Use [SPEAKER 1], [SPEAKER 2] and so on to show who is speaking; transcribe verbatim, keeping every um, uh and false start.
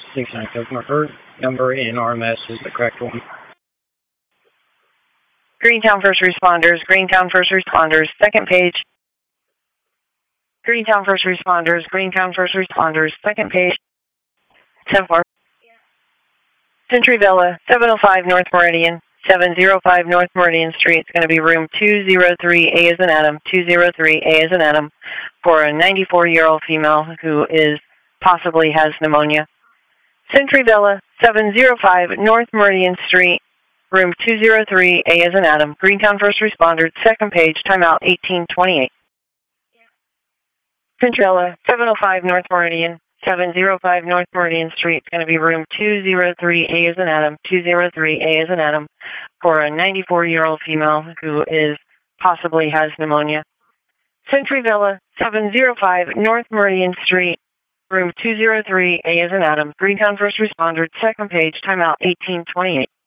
[SPEAKER 1] six nine Customer First. Number in R M S is the correct one.
[SPEAKER 2] Greentown First Responders, Greentown First Responders, second page. Greentown First Responders, Greentown First Responders, second page. ten four. Century Villa, seven oh five North Meridian, seven oh five North Meridian Street. It's going to be room two oh three, A as in Adam, two oh three, A as in Adam, for a ninety-four-year-old female who is possibly has pneumonia. Century Villa, seven oh five North Meridian Street, room two oh three, A as in Adam, Greentown First Responders, second page, timeout eighteen twenty-eight. Century Villa, seven oh five North Meridian, seven oh five North Meridian Street. It's going to be room two oh three, A as in Adam, two oh three, A as in Adam, for a ninety-four-year-old female who is possibly has pneumonia. Century Villa, seven oh five North Meridian Street, room two oh three, A as in Adam, Greentown First Responders, second page, timeout eighteen twenty-eight.